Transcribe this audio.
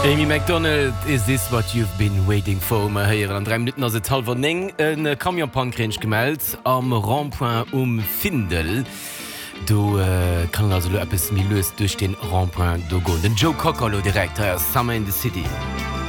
Amy McDonald, is this what you've been waiting for? Ma heieren an 3 Minuten as se tal van eng en Kamionpankrench gemeldt am Randpoint Findel. Du kann also appppes mi loes duch den Randpoint do go. Den Joe Cocker direkt Summer in the City.